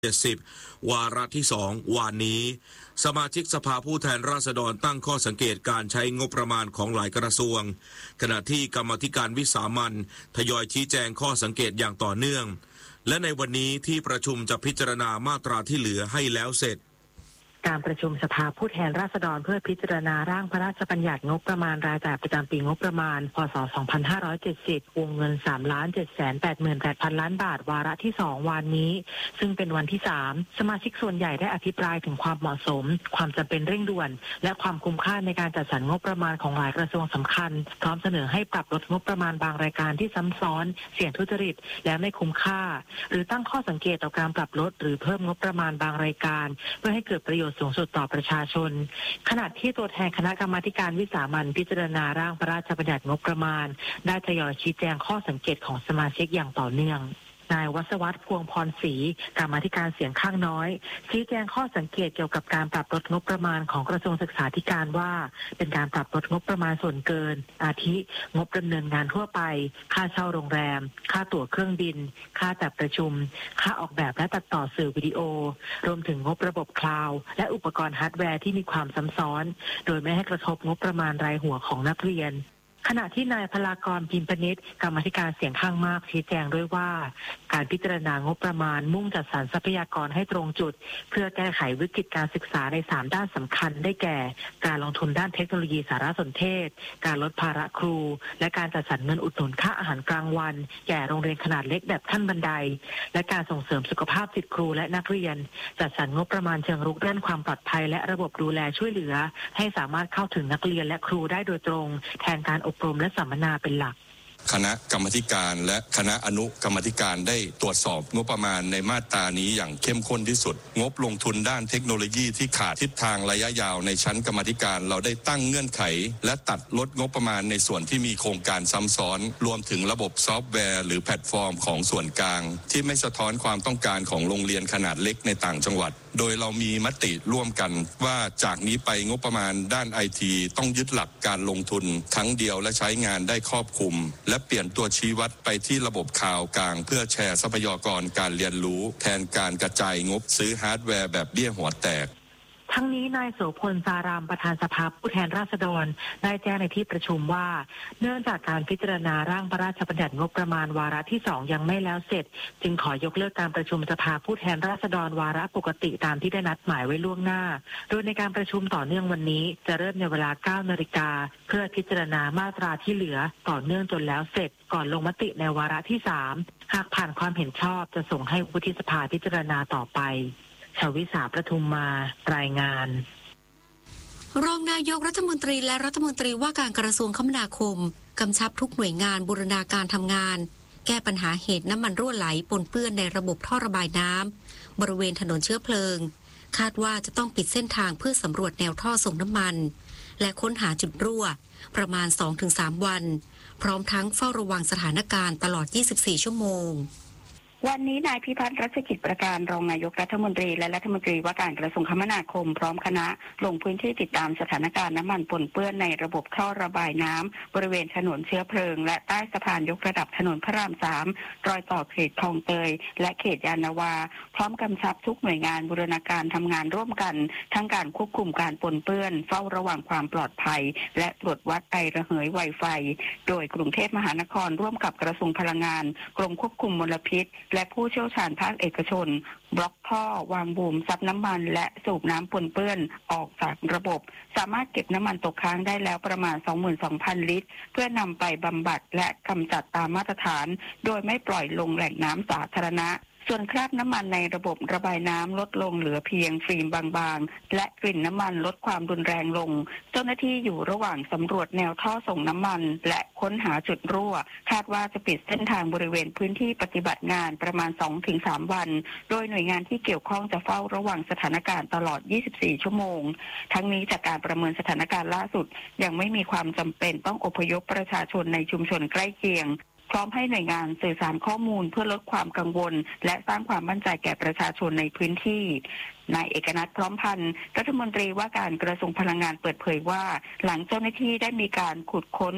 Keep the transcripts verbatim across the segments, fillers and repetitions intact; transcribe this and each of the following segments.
เจ็ดสิบวาระที่สองวันนี้สมาชิกสภาผู้แทนราษฎรตั้งข้อสังเกตการใช้งบประมาณของหลายกระทรวงขณะที่กรรมาธิการวิสามัญทยอยชี้แจงข้อสังเกตอย่างต่อเนื่องและในวันนี้ที่ประชุมจะพิจารณามาตราที่เหลือให้แล้วเสร็จการประชุมสภาผู้แทนราษฎรเพื่อพิจารณาร่างพระราชบัญญัติงบประมาณรายจ่ายประจำปีงบประมาณพ.ศ. สองพันห้าร้อยเจ็ดสิบ วงเงิน สามล้านเจ็ดแสนแปดหมื่นแปดพัน ล้านบาทวาระที่สองวันนี้ซึ่งเป็นวันที่สามสมาชิกส่วนใหญ่ได้อภิปรายถึงความเหมาะสมความจำเป็นเร่งด่วนและความคุ้มค่าในการจัดสรรงบประมาณของหลายกระทรวงสำคัญพร้อมเสนอให้ปรับลดงบประมาณบางรายการที่ซ้ำซ้อนเสี่ยงทุจริตและไม่คุ้มค่าหรือตั้งข้อสังเกตต่อการปรับลดหรือเพิ่มงบประมาณบางรายการเพื่อให้เกิดประโยชน์สูงสุดต่อประชาชนขณะที่ตัวแทนคณะกรรมาการวิสามัญพิจารณาร่างพระราชบัญญัติงบประมาณได้ทยอยชี้แจงข้อสังเกตของสมาชิกอย่างต่อเนื่องนายวัศวัฒน์พวงพรศรีกรรมาธิการเสียงข้างน้อยชี้แจงข้อสังเกตเกี่ยวกับการปรับลดงบประมาณของกระทรวงศึกษาธิการว่าเป็นการปรับลดงบประมาณส่วนเกินอาทิงบดำเนินงานทั่วไปค่าเช่าโรงแรมค่าตั๋วเครื่องบินค่าจัดประชุมค่าออกแบบและตัดต่อสื่อวิดีโอรวมถึงงบระบบคลาวด์และอุปกรณ์ฮาร์ดแวร์ที่มีความซ้ำซ้อนโดยไม่ให้กระทบงบประมาณรายหัวของนักเรียนขณะที่นายพลากรพิมพ์พนิชกรรมาธิการเสียงข้างมากชี้แจงด้วยว่าการพิจารณางบประมาณมุ่งจัดสรรทรัพยากรให้ตรงจุดเพื่อแก้ไขวิกฤตการศึกษาในสามด้านสำคัญได้แก่การลงทุนด้านเทคโนโลยีสารสนเทศการลดภาระครูและการจัดสรรเงินอุดหนุนค่าอาหารกลางวันแก่โรงเรียนขนาดเล็กแบบขั้นบันไดและการส่งเสริมสุขภาพจิตครูและนักเรียนจัดสรรงบประมาณเชิงรุกด้านความปลอดภัยและระบบดูแลช่วยเหลือให้สามารถเข้าถึงนักเรียนและครูได้โดยตรงแทนการอบรมและสัมมนาเป็นหลักคณะกรรมาธิการและคณะอนุกรรมาธิการได้ตรวจสอบงบประมาณในมาตรานี้อย่างเข้มข้นที่สุดงบลงทุนด้านเทคโนโลยีที่ขาดทิศทางระยะยาวในชั้นกรรมาธิการเราได้ตั้งเงื่อนไขและตัดลดงบประมาณในส่วนที่มีโครงการซ้ำซ้อนรวมถึงระบบซอฟต์แวร์หรือแพลตฟอร์มของส่วนกลางที่ไม่สะท้อนความต้องการของโรงเรียนขนาดเล็กในต่างจังหวัดโดยเรามีมติร่วมกันว่าจากนี้ไปงบประมาณด้านไอทีต้องยึดหลักการลงทุนครั้งเดียวและใช้งานได้ครอบคลุมและเปลี่ยนตัวชี้วัดไปที่ระบบข่าวกลางเพื่อแชร์ทรัพยากรการเรียนรู้แทนการกระจายงบซื้อฮาร์ดแวร์แบบเบี้ยหัวแตกทั้งนี้นายโสพลสารามประธานสภาผู้แทนราษฎรได้แจ้งในที่ประชุมว่าเนื่องจากการพิจารณาร่างพระราชบัญญัติงบประมาณวาระที่สองยังไม่แล้วเสร็จจึงขอยกเลิกการประชุมสภาผู้แทนราษฎรวาระปกติตามที่ได้นัดหมายไว้ล่วงหน้าโดยในการประชุมต่อเนื่องวันนี้จะเริ่มในเวลา เก้านาฬิกาเพื่อพิจารณามาตราที่เหลือต่อเนื่องจนแล้วเสร็จก่อนลงมติในวาระที่สามหากผ่านความเห็นชอบจะส่งให้วุฒิสภาพิจารณาต่อไปชวิสาประทุมมารายงานรองนายกรัฐมนตรีและรัฐมนตรีว่าการกระทรวงคมนาคมกำชับทุกหน่วยงานบูรณาการทำงานแก้ปัญหาเหตุน้ำมันรั่วไหลปนเปื้อนในระบบท่อระบายน้ำบริเวณถนนเชื้อเพลิงคาดว่าจะต้องปิดเส้นทางเพื่อสำรวจแนวท่อส่งน้ำมันและค้นหาจุดรั่วประมาณ สองถึงสาม วันพร้อมทั้งเฝ้าระวังสถานการณ์ตลอดยี่สิบสี่ชั่วโมงวันนี้นายพิพัฒน์รัชกิจประการรองนายกรัฐมนตรีและรัฐมนตรีว่าการกระทรวงคมนาคมพร้อมคณะลงพื้นที่ติดตามสถานการณ์น้ำมันปนเปื้อนในระบบท่อระบายน้ำบริเวณถนนเชื้อเพลิงและใต้สะพานยกระดับถนนพระรามสามรอยต่อเขตคลองเตยและเขตยานนาวาพร้อมกำชับทุกหน่วยงานบูรณาการทำงานร่วมกันทั้งการควบคุมการปนเปื้อนเฝ้าระวังความปลอดภัยและตรวจวัดไอระเหยไวไฟโดยกรุงเทพมหานครร่วมกับกระทรวงพลังงานกรมควบคุมมลพิษและผู้เชี่ยวชาญภาคเอกชนบล็อกท่อวางบูมซับน้ำมันและสูบน้ำปนเปื้อนออกจากระบบสามารถเก็บน้ำมันตกค้างได้แล้วประมาณ สองหมื่นสองพัน ลิตรเพื่อนำไปบำบัดและกำจัดตามมาตรฐานโดยไม่ปล่อยลงแหล่งน้ำสาธารณะส่วนคราบน้ำมันในระบบระบายน้ำลดลงเหลือเพียงฟิล์มบางๆและกลิ่นน้ำมันลดความรุนแรงลงเจ้าหน้าที่อยู่ระหว่างสำรวจแนวท่อส่งน้ำมันและค้นหาจุดรั่วคาดว่าจะปิดเส้นทางบริเวณพื้นที่ปฏิบัติงานประมาณ สองถึงสาม วันโดยหน่วยงานที่เกี่ยวข้องจะเฝ้าระวังสถานการณ์ตลอดยี่สิบสี่ชั่วโมงทั้งนี้จากการประเมินสถานการณ์ล่าสุดยังไม่มีความจำเป็นต้องอพยพประชาชนในชุมชนใกล้เคียงพร้อมให้หน่วยงานสื่อสารข้อมูลเพื่อลดความกังวลและสร้างความมั่นใจแก่ประชาชนในพื้นที่นายเอกนัทพร้อมพันธ์รัฐมนตรีว่าการกระทรวงพลังงานเปิดเผยว่าหลังเจ้าหน้าที่ได้มีการขุดค้น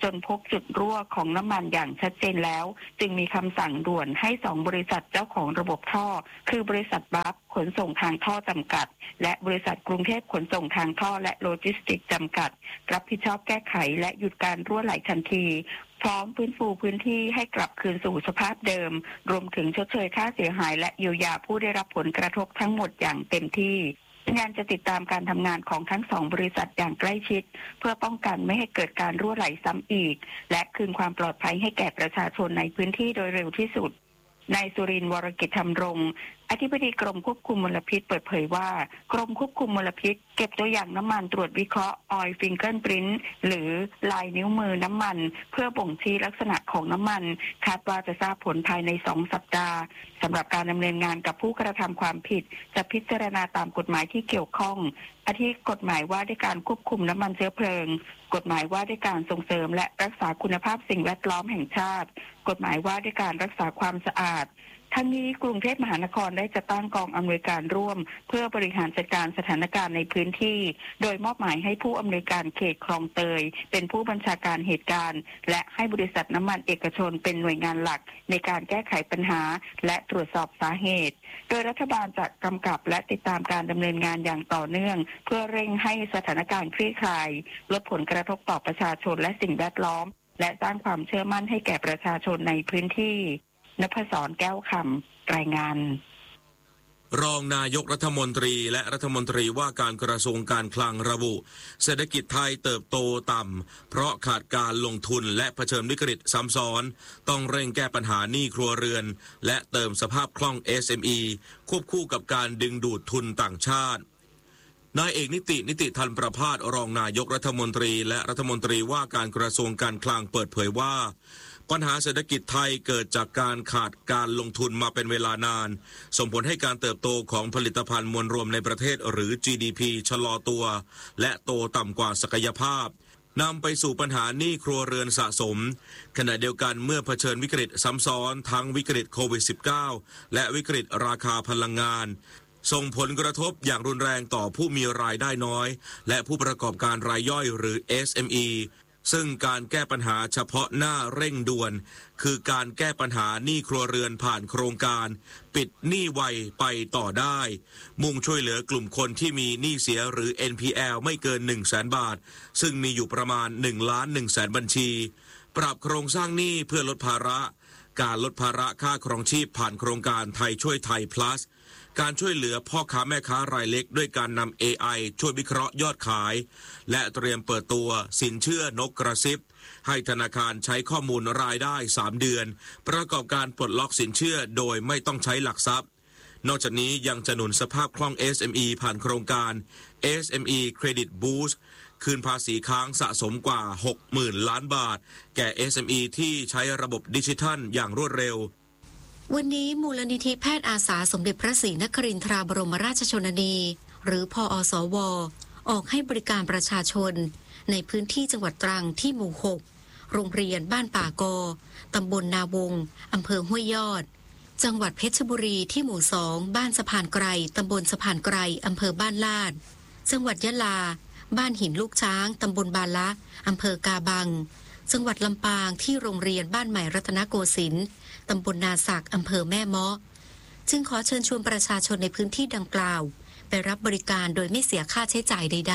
จนพบจุดรั่วของน้ำมันอย่างชัดเจนแล้วจึงมีคำสั่งด่วนให้สองบริษัทเจ้าของระบบท่อคือบริษัทบัฟขนส่งทางท่อจำกัดและบริษัทกรุงเทพขนส่งทางท่อและโลจิสติกส์จำกัดรับผิดชอบแก้ไขและหยุดการรั่วไหลทันทีพร้อมฟื้นฟูพื้นที่ให้กลับคืนสู่สภาพเดิมรวมถึงชดเชยค่าเสียหายและเยียวยาผู้ได้รับผลกระทบทั้งหมดอย่างเต็มที่งานจะติดตามการทำงานของทั้งสองบริษัทอย่างใกล้ชิดเพื่อป้องกันไม่ให้เกิดการรั่วไหลซ้ำอีกและคืนความปลอดภัยให้แก่ประชาชนในพื้นที่โดยเร็วที่สุดนายสุรินทร์วรกิจธรรมรงค์อธิบดีกรมควบคุมมลพิษเปิดเผยว่ากรมควบคุมมลพิษเก็บตัวอย่างน้ำมันตรวจวิเคราะห์ Oil Fingerprint หรือลายนิ้วมือน้ำมันเพื่อบ่งชี้ลักษณะของน้ำมันคาดว่าจะทราบผลภายในสองสัปดาห์สำหรับการดำเนินงานกับผู้กระทำความผิดจะพิจารณาตามกฎหมายที่เกี่ยวข้องอาทิกฎหมายว่าด้วยการควบคุมน้ำมันเชื้อเพลิงกฎหมายว่าด้วยการส่งเสริมและรักษาคุณภาพสิ่งแวดล้อมแห่งชาติกฎหมายว่าด้วยการรักษาความสะอาดทั้งนี้กรุงเทพมหานครได้จัดตั้งกองอำนวยการร่วมเพื่อบริหารจัดการสถานการณ์ในพื้นที่โดยมอบหมายให้ผู้อำนวยการเขตคลองเตยเป็นผู้บัญชาการเหตุการณ์และให้บริษัทน้ำมันเอกชนเป็นหน่วยงานหลักในการแก้ไขปัญหาและตรวจสอบสาเหตุโดยรัฐบาลจะกำกับและติดตามการดำเนินงานอย่างต่อเนื่องเพื่อเร่งให้สถานการณ์คลี่คลายลดผลกระทบต่อประชาชนและสิ่งแวดล้อมและสร้างความเชื่อมั่นให้แก่ประชาชนในพื้นที่นภศรแก้วคำรายงานรองนายกรัฐมนตรีและรัฐมนตรีว่าการกระทรวงการคลังระบุเศรษฐกิจไทยเติบโตต่ำเพราะขาดการลงทุนและเผชิญวิกฤตซ้ำซ้อนต้องเร่งแก้ปัญหาหนี้ครัวเรือนและเติมสภาพคล่อง เอส เอ็ม อี ควบคู่กับการดึงดูดทุนต่างชาตินายเอกนิตินิติธันประภาสรองนายกรัฐมนตรีและรัฐมนตรีว่าการกระทรวงการคลังเปิดเผยว่าปัญหาเศรษฐกิจไทยเกิดจากการขาดการลงทุนมาเป็นเวลานานส่งผลให้การเติบโตของผลิตภัณฑ์มวลรวมในประเทศหรือ จี ดี พี ชะลอตัวและโตต่ำกว่าศักยภาพนำไปสู่ปัญหาหนี้ครัวเรือนสะสมขณะเดียวกันเมื่อเผชิญวิกฤตซ้ำซ้อนทั้งวิกฤตโควิด สิบเก้า และวิกฤตราคาพลังงานส่งผลกระทบอย่างรุนแรงต่อผู้มีรายได้น้อยและผู้ประกอบการรายย่อยหรือ เอส เอ็ม อี ซึ่งการแก้ปัญหาเฉพาะหน้าเร่งด่วนคือการแก้ปัญหาหนี้ครัวเรือนผ่านโครงการปิดหนี้ไวไปต่อได้มุ่งช่วยเหลือกลุ่มคนที่มีหนี้เสียหรือ เอ็น พี แอล ไม่เกิน หนึ่งแสน บาทซึ่งมีอยู่ประมาณ หนึ่งล้านหนึ่งแสน บัญชีปรับโครงสร้างหนี้เพื่อลดภาระการลดภาระค่าครองชีพผ่านโครงการไทยช่วยไทย plusการช่วยเหลือพ่อค้าแม่ค้ารายเล็กด้วยการนำ เอ ไอ ช่วยวิเคราะห์ยอดขายและเตรียมเปิดตัวสินเชื่อนกกระซิบให้ธนาคารใช้ข้อมูลรายได้สามเดือนประกอบการปลดล็อกสินเชื่อโดยไม่ต้องใช้หลักทรัพย์นอกจากนี้ยังจะหนุนสภาพคล่อง เอส เอ็ม อี ผ่านโครงการ เอส เอ็ม อี Credit Boost คืนภาษีค้างสะสมกว่า หกหมื่น ล้านบาทแก่ เอส เอ็ม อี ที่ใช้ระบบดิจิทัลอย่างรวดเร็ววันนี้มูลนิธิแพทย์อาสาสมเด็จพระศรีนครินทราบรมราชชนนีหรือพอสวออกให้บริการประชาชนในพื้นที่จังหวัดตรังที่หมู่หกโรงเรียนบ้านป่ากอตำบลนาวงอำเภอห้วยยอดจังหวัดเพชรบุรีที่หมู่สองบ้านสะพานไกรตำบลสะพานไกรอำเภอบ้านลาดจังหวัดยะลาบ้านหินลูกช้างตำบลบาละอำเภอกาบังจังหวัดลำปางที่โรงเรียนบ้านใหม่รัตนโกสินทร์ตำบลนาสักอำเภอแม่เมาะจึงขอเชิญชวนประชาชนในพื้นที่ดังกล่าวไปรับบริการโดยไม่เสียค่าใช้จ่ายใด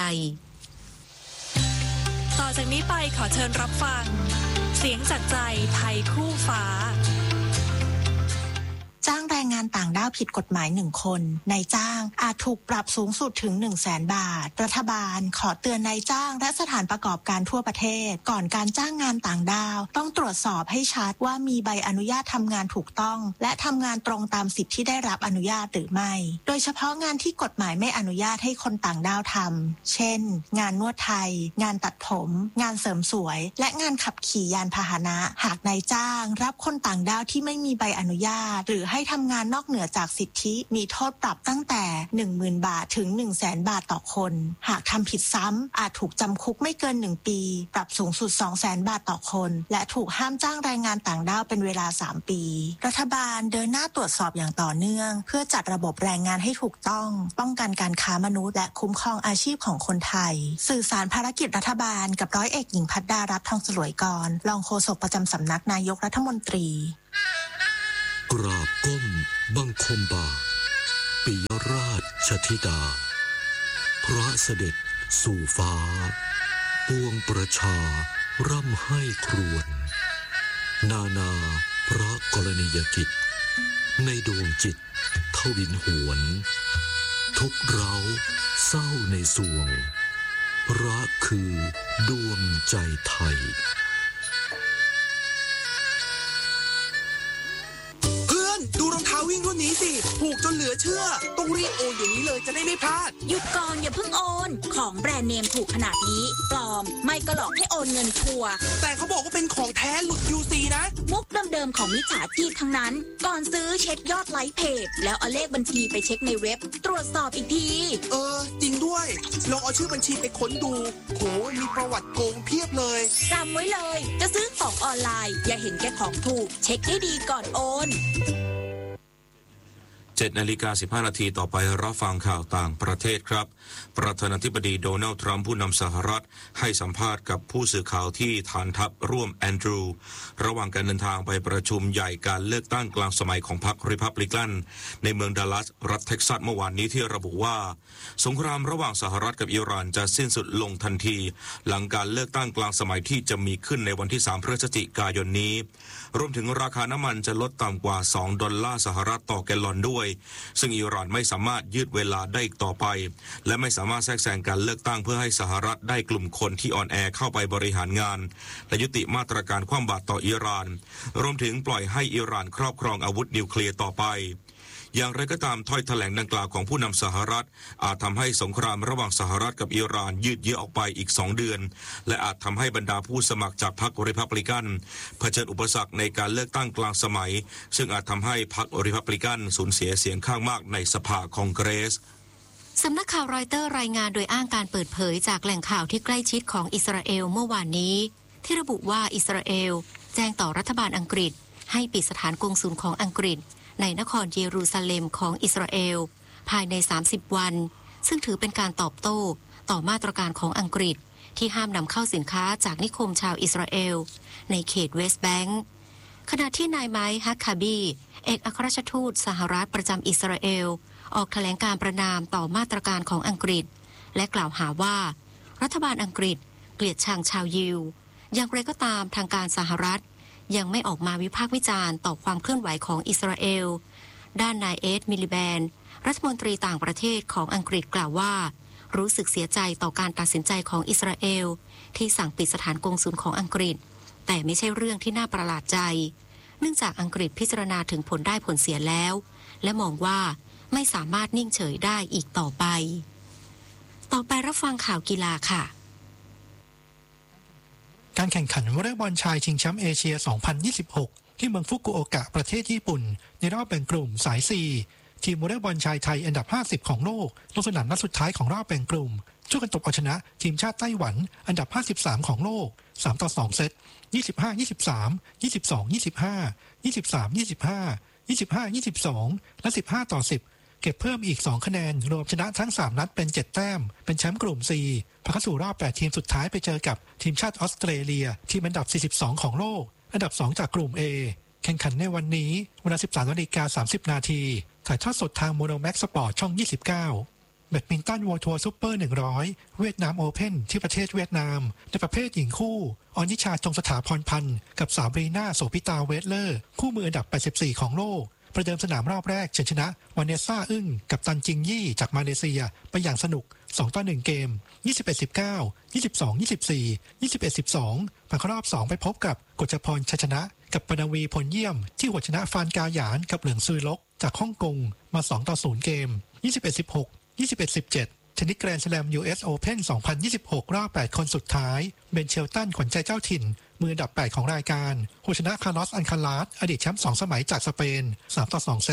ๆต่อจากนี้ไปขอเชิญรับฟังเสียงจากใจไทยคู่ฟ้าจ้างแรงงานต่างด้าวผิดกฎหมายหนึ่งคนนายจ้างอาจถูกปรับสูงสุดถึง หนึ่งแสน บาทรัฐบาลขอเตือนนายจ้างและสถานประกอบการทั่วประเทศก่อนการจ้างงานต่างด้าวต้องตรวจสอบให้ชัดว่ามีใบอนุญาตทำงานถูกต้องและทำงานตรงตามสิทธิที่ได้รับอนุญาตหรือไม่โดยเฉพาะงานที่กฎหมายไม่อนุญาตให้คนต่างด้าวทำเช่นงานนวดไทยงานตัดผมงานเสริมสวยและงานขับขี่ยานพาหนะหากนายจ้างรับคนต่างด้าวที่ไม่มีใบอนุญาตหรือให้ทำงานนอกเหนือจากสิทธิมีโทษปรับตั้งแต่ หนึ่งหมื่น บาทถึง หนึ่งแสน บาทต่อคนหากทำผิดซ้ำอาจถูกจำคุกไม่เกินหนึ่งปีปรับสูงสุด สองแสน บาทต่อคนและถูกห้ามจ้างแรงงานต่างด้าวเป็นเวลาสามปีรัฐบาลเดินหน้าตรวจสอบอย่างต่อเนื่องเพื่อจัดระบบแรงงานให้ถูกต้องป้องกันการค้ามนุษย์และคุ้มครองอาชีพของคนไทยสื่อสารภารกิจรัฐบาลกับร้อยเอกหญิงพัดดารัตน์ทองสลวยกรรองโฆษกประจำสำนักนายกรัฐมนตรีกราบก้มบังคมบาทปิยราชธิดาพระเสด็จสู่ฟ้าปวงประชาร่ำให้ครวญนานาพระกรณียกิจในดวงจิตทวินหวนทุกเราเศร้าในสวงพระคือดวงใจไทยดูรองเท้าวิ่งรุ่นนี้สิถูกจนเหลือเชื่อต้องรีบโอนอย่างนี้เลยจะได้ไม่พลาดหยุดก่อนอย่าเพิ่งโอนของแบรนด์เนมถูกขนาดนี้ปลอมไม่ก็หลอกให้โอนเงินชัวร์แต่เขาบอกว่าเป็นของแท้หลุด ยู ซี นะมุกเดิมๆของมิจฉาชีพทั้งนั้นก่อนซื้อเช็คยอดไลค์เพจแล้วเอาเลขบัญชีไปเช็คในเว็บตรวจสอบอีกทีเออจริงด้วยลองเอาชื่อบัญชีไปค้นดูโหมีประวัติโกงเพียบเลยจำไว้เลยจะซื้อของออนไลน์อย่าเห็นแก่ของถูกเช็คให้ดีก่อนโอนเจ็ดนาฬิกาสิบห้านาทีต่อไปรับฟังข่าวต่างประเทศครับประธานาธิบดีโดนัลด์ทรัมป์ผู้นำสหรัฐให้สัมภาษณ์กับผู้สื่อข่าวที่ฐานทัพร่วมแอนดรูว์ระหว่างการเดินทางไปประชุมใหญ่การเลือกตั้งกลางสมัยของพรรคริพับลิกันในเมืองดัลลัสรัฐเท็กซัสเมื่อวานนี้ที่ระบุว่าสงครามระหว่างสหรัฐกับอิหร่านจะสิ้นสุดลงทันทีหลังการเลือกตั้งกลางสมัยที่จะมีขึ้นในวันที่สามพฤศจิกายนนี้รวมถึงราคาน้ำมันจะลดต่ำกว่าสองดอลลาร์สหรัฐต่อแกลลอนด้วยซึ่งอิหร่านไม่สามารถยืดเวลาได้อีกต่อไปและไม่สามารถแทรกแซงการเลือกตั้งเพื่อให้สหรัฐได้กลุ่มคนที่อ่อนแอเข้าไปบริหารงานและยุติมาตรการคว่ำบาตรต่ออิหร่านรวมถึงปล่อยให้อิหร่านครอบครองอาวุธนิวเคลียร์ต่อไปอย่างไรก็ตามถ้อยแถลงดังกล่าวของผู้นำสหรัฐอาจทำให้สงครามระหว่างสหรัฐกับอิหร่านยืดเยื้อออกไปอีกสองเดือนและอาจทำให้บรรดาผู้สมัครจากพรรคริพับลิกันเผชิญอุปสรรคในการเลือกตั้งกลางสมัยซึ่งอาจทำให้พรรคริพับลิกันสูญเสียเสียงข้างมากในสภาคองเกรสสำนักข่าวรอยเตอร์รายงานโดยอ้างการเปิดเผยจากแหล่งข่าวที่ใกล้ชิดของอิสราเอลเมื่อวานนี้ที่ระบุว่าอิสราเอลแจ้งต่อรัฐบาลอังกฤษให้ปิดสถานกงสุลของอังกฤษในนครเยรูซาเล็มของอิสราเอลภายในสามสิบวันซึ่งถือเป็นการตอบโต้ต่อมาตรการของอังกฤษที่ห้ามนำเข้าสินค้าจากนิคมชาวอิสราเอลในเขตเวสต์แบงก์ขณะที่นายไมค์ฮักคาบีเอกอัครราชทูตสหรัฐประจำอิสราเอลออกแถลงการประณามต่อมาตรการของอังกฤษและกล่าวหาว่ารัฐบาลอังกฤษเกลียดชังชาวยิวอย่างไรก็ตามทางการสหรัฐยังไม่ออกมาวิพากษ์วิจารณ์ต่อความเคลื่อนไหวของอิสราเอลด้านนายเอ็ดมิลิแบนรัฐมนตรีต่างประเทศของอังกฤษกล่าวว่ารู้สึกเสียใจต่อการตัดสินใจของอิสราเอลที่สั่งปิดสถานกงสุลของอังกฤษแต่ไม่ใช่เรื่องที่น่าประหลาดใจเนื่องจากอังกฤษพิจารณาถึงผลได้ผลเสียแล้วและมองว่าไม่สามารถนิ่งเฉยได้อีกต่อไปต่อไปรับฟังข่าวกีฬาค่ะการแข่งขันวอลเลย์บอลชายชิงแชมป์เอเชีย สองพันยี่สิบหก ที่เมืองฟุกุโอกะประเทศญี่ปุ่นในรอบแบ่งกลุ่มสาย สี่ ทีมวอลเลย์บอลชายไทยอันดับ ห้าสิบ ของโลกลงสนามนัดสุดท้ายของรอบแบ่งกลุ่มช่วยกันตบเอาชนะทีมชาติไต้หวันอันดับ ห้าสิบสาม ของโลก สามต่อสอง เซต ยี่สิบห้า ยี่สิบสาม ยี่สิบสอง ยี่สิบห้า ยี่สิบสาม ยี่สิบห้า ยี่สิบห้า ยี่สิบสอง และ สิบห้า ต่อ สิบเก็บเพิ่มอีกสองคะแนนรวมชนะทั้งสามนัดเป็นเจ็ดแต้มเป็นแชมป์กลุ่ม สี่ ผ่านเข้าสู่รอบแปดทีมสุดท้ายไปเจอกับทีมชาติออสเตรเลียทีมอันดับสี่สิบสองของโลกอันดับสองจากกลุ่ม A แข่งขันในวันนี้เวลา สิบสามนาฬิกาสามสิบ นาทีถ่ายทอดสดทางโมโนแม็กซ์สปอร์ตช่องยี่สิบเก้าแบดมินตัน World Tour Super หนึ่งร้อยเวียดนามโอเพ่นที่ประเทศเวียดนามในประเภทหญิงคู่อนิชาจงสถาพรพันธ์กับสาวบรีน่าโสภิตาเวสเลอร์คู่มืออันดับแปดสิบสี่ของโลกประเดิมสนามรอบแรกเฉินชนะวานเนซ่าอึ้งกับตันจิงยี่จากมาเลเซียไปอย่างสนุกสองต่อหนึ่งเกม ยี่สิบเอ็ด สิบเก้า ยี่สิบสอง ยี่สิบสี่ ยี่สิบเอ็ด สิบสองผ่านเข้ารอบสองไปพบกับกฤษพรชัยชนะกับปนวีผลเยี่ยมที่หัวชนะฟานกาหยานกับเหลืองซือลกจากฮ่องกงมาสองต่อศูนย์เกม ยี่สิบเอ็ด สิบหก ยี่สิบเอ็ด สิบเจ็ดชนิดแกรนด์สแลม ยู เอส Open สองพันยี่สิบหกรอบแปดคนสุดท้ายเบนเชลตันขวัญใจเจ้าถิ่นมืออันดับแปดของรายการหัวชนะคาร์ลอสอันคาลาสอดีตแชมป์สองสมัยจากสเปนสามต่อสองเซต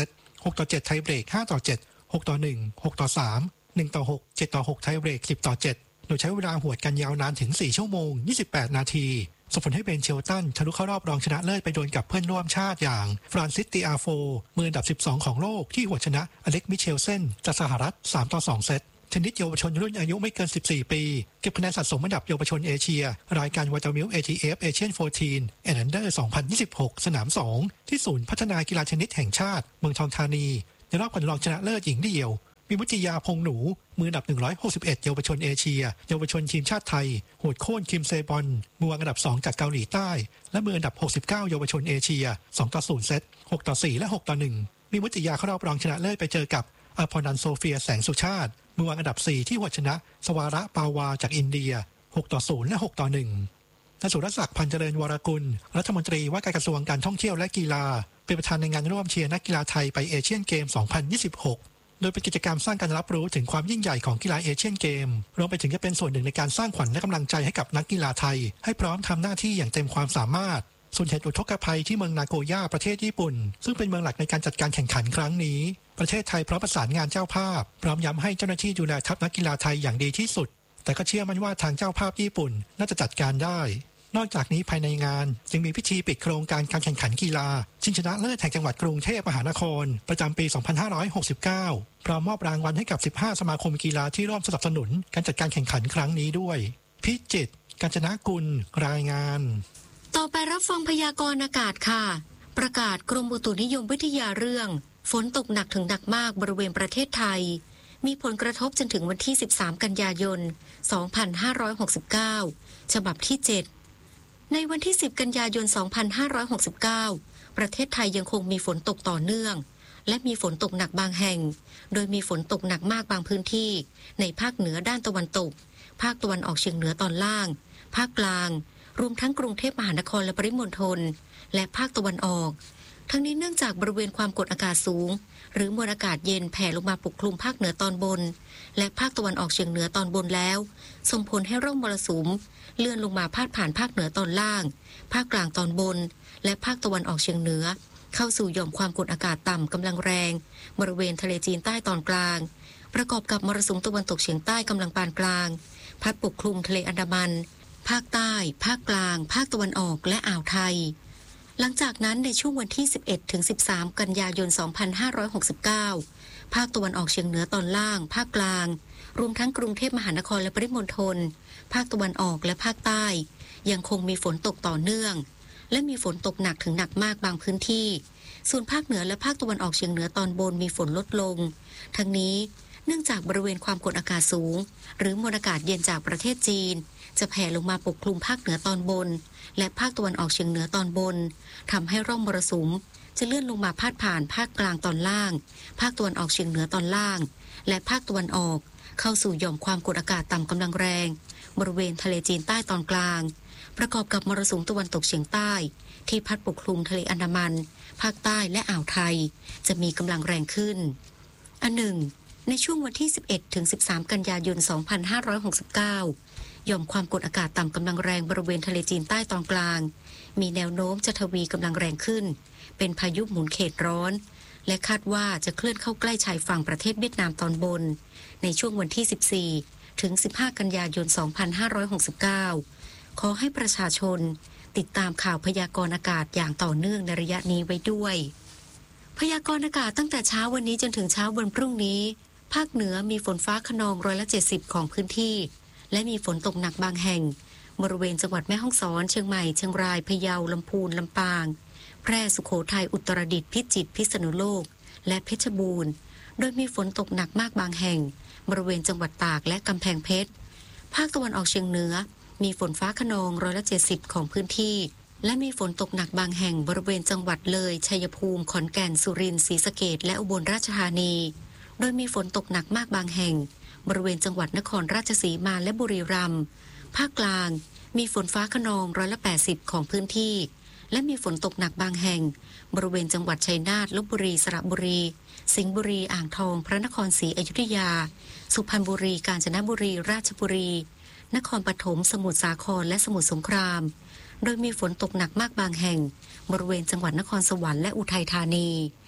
หกต่อเจ็ดไทยเบรกห้าต่อเจ็ด หกต่อหนึ่ง หกต่อสาม หนึ่งต่อหก เจ็ดต่อหกไทยเบรกสิบต่อเจ็ดโดยใช้เวลาหวดกันยาวนานถึงสี่ชั่วโมงยี่สิบแปดนาทีส่งผลให้เบนเชลตันทะลุเข้ารอบรองชนะเลิศไปโดนกับเพื่อนร่วมชาติอย่างฟรานซิสติอาโฟมืออันดับสิบสองของโลกที่หวดชนะอเล็กมิเชลเซนจากสหรัฐสามต่อสองเซตเทนนิสเยาวชนรุ่นอายุไม่เกินสิบสี่ปีเก็บคะแนนสะสมอันดับเยาวชนเอเชียรายการวอเตอร์มิล เอ ที เอฟ Asian สิบสี่ and Under สองพันยี่สิบหกสนามสองที่ศูนย์พัฒนากีฬาเทนนิสแห่งชาติเมืองทองธานีในรอบก่อนรองชนะเลิศหญิงเดี่ยวมีมุติยาพงหนูมืออันดับหนึ่งร้อยหกสิบเอ็ดเยาวชนเอเชียเยาวชนทีมชาติไทยโหดโค่นคิมเซบอนมือวางอันดับสองจากเกาหลีใต้และมืออันดับหกสิบเก้าเยาวชนเอเชียสองต่อศูนย์เซตหกต่อสี่และหกต่อหนึ่งมีมุติยาเข้ารอบรองชนะเลิศไปเจอกับอภรนันท์โซเฟียแสงสุชาติมือวางอันดับสี่ที่หวดชนะสวาระปาวาจากอินเดียหกต่อศูนย์และหกต่อหนึ่งนายสุรศักดิ์พันเจริญวรกุลรัฐมนตรีว่าการกระทรวงการท่องเที่ยวและกีฬาเป็นประธานในงานร่วมเชียร์นักกีฬาไทยไปเอเชียนเกมสองพันยี่สิบหกโดยเป็นกิจกรรมสร้างการรับรู้ถึงความยิ่งใหญ่ของกีฬาเอเชียนเกมรวมไปถึงจะเป็นส่วนหนึ่งในการสร้างขวัญและกำลังใจให้กับนักกีฬาไทยให้พร้อมทำหน้าที่อย่างเต็มความสามารถส่วนเหตุอุทกภัยที่เมืองนาโกย่าประเทศญี่ปุ่นซึ่งเป็นเมืองหลักในการจัดการแข่งขันครั้งนี้ประเทศไทยพร้อมประสานงานเจ้าภาพพร้อมย้ำให้เจ้าหน้าที่ดูแลทัพนักกีฬาไทยอย่างดีที่สุดแต่ก็เชื่อมั่นว่าทางเจ้าภาพญี่ปุ่นน่าจะจัดการได้นอกจากนี้ภายในงานยังมีพิธีปิดโครงการการแข่งขันกีฬาชิงชนะเลิศแห่งจังหวัดกรุงเทพมหานครประจำปี สองพันห้าร้อยหกสิบเก้า พร้อมมอบรางวัลให้กับสิบห้าสมาคมกีฬาที่ร่วมสนับสนุนการจัดการแข่งขันครั้งนี้ด้วยพิจิตร กาญจนกุลรายงานต่อไปรับฟังพยากรณ์อากาศค่ะประกาศกรมอุตุนิยมวิทยาเรื่องฝนตกหนักถึงหนักมากบริเวณประเทศไทยมีผลกระทบจนถึงวันที่สิบสามกันยายนสองพันห้าร้อยหกสิบเก้าฉบับที่เจ็ดในวันที่สิบกันยายนสองพันห้าร้อยหกสิบเก้าประเทศไทยยังคงมีฝนตกต่อเนื่องและมีฝนตกหนักบางแห่งโดยมีฝนตกหนักมากบางพื้นที่ในภาคเหนือด้านตะวันตกภาคตะวันออกเฉียงเหนือตอนล่างภาคกลางรวมทั้งกรุงเทพมหานครและปริมณฑลและภาคตะวันออกทั้งนี้เนื่องจากบริเวณความกดอากาศสูงหรือมวลอากาศเย็นแผ่ลงมาปกคลุมภาคเหนือตอนบนและภาคตะวันออกเฉียงเหนือตอนบนแล้วส่งผลให้ร่องมรสุมเลื่อนลงมาพาดผ่านภาคเหนือตอนล่างภาคกลางตอนบนและภาคตะวันออกเฉียงเหนือเข้าสู่หย่อมความกดอากาศต่ำกำลังแรงบริเวณทะเลจีนใต้ตอนกลางประกอบกับมรสุมตะวันตกเฉียงใต้กำลังปานกลางพัดปกคลุมทะเลอันดามันภาคใต้ภาคกลางภาคตะวันออกและอ่าวไทยหลังจากนั้นในช่วงวันที่สิบเอ็ดถึงสิบสามกันยายนสองพันห้าร้อยหกสิบเก้าภาคตะวันออกเฉียงเหนือตอนล่างภาคกลางรวมทั้งกรุงเทพมหานครและปริมณฑลภาคตะวันออกและภาคใต้ยังคงมีฝนตกต่อเนื่องและมีฝนตกหนักถึงหนักมากบางพื้นที่ส่วนภาคเหนือและภาคตะวันออกเฉียงเหนือตอนบนมีฝนลดลงทั้งนี้เนื่องจากบริเวณความกดอากาศสูงหรือมวลอากาศเย็นจากประเทศจีนจะแผ่ลงมาปกคลุมภาคเหนือตอนบนและภาคตะวันออกเฉียงเหนือตอนบนทำให้ร่องมรสุมจะเลื่อนลงมาพาดผ่านภาคกลางตอนล่างภาคตะวันออกเฉียงเหนือตอนล่างและภาคตะวันออกเข้าสู่หย่อมความกดอากาศต่ำกำลังแรงบริเวณทะเลจีนใต้ตอนกลางประกอบกับมรสุมตะวันตกเฉียงใต้ที่พัดปกคลุมทะเลอันดามันภาคใต้และอ่าวไทยจะมีกำลังแรงขึ้นอันหนึ่งในช่วงวันที่สิบเอ็ดถึงสิบสามกันยายนสองพันห้าร้อยหกสิบเก้าหย่อมความกดอากาศต่ำกำลังแรงบริเวณทะเลจีนใต้ตอนกลางมีแนวโน้มจะทวีกำลังแรงขึ้นเป็นพายุหมุนเขตร้อนและคาดว่าจะเคลื่อนเข้าใกล้ชายฝั่งประเทศเวียดนามตอนบนในช่วงวันที่สิบสี่ถึงสิบห้ากันยายนสองพันห้าร้อยหกสิบเก้าขอให้ประชาชนติดตามข่าวพยากรณ์อากาศอย่างต่อเนื่องในระยะนี้ไว้ด้วยพยากรณ์อากาศตั้งแต่เช้าวันนี้จนถึงเช้าวันพรุ่งนี้ภาคเหนือมีฝนฟ้าคะนองร้อยละเจ็ดสิบของพื้นที่และมีฝนตกหนักบางแห่งบริเวณจังหวัดแม่ฮ่องสอนเชียงใหม่เชียงรายพะเยาลำพูนลำปางแพร่สุโขทัยอุตรดิตถ์พิจิตรพิษณุโลกและเพชรบูรณ์โดยมีฝนตกหนักมากบางแห่งบริเวณจังหวัดตากและกำแพงเพชรภาคตะวันออกเฉียงเหนือมีฝนฟ้าคะนองร้อยละเจ็ดสิบของพื้นที่และมีฝนตกหนักบางแห่งบริเวณจังหวัดเลยชัยภูมิขอนแก่นสุรินทร์ศรีสะเกษและอุบลราชธานีโดยมีฝนตกหนักมากบางแห่งบริเวณจังหวัดนครราชสีมาและบุรีรัมย์ภาคกลางมีฝนฟ้าคะนองร้อยละแปดสิบของพื้นที่และมีฝนตกหนักบางแห่งบริเวณจังหวัดชัยนาทลพบุรีสระบุรีสิงห์บุรีอ่างทองพระนครศรีอยุธยาสุพรรณบุรีกาญจนบุรีราชบุรีนครปฐมสมุทรสาครและสมุทรสงครามโดยมีฝนตกหนักมากบางแห่งบริเวณจังหวัดนครสวรรค์และอุทัยธานี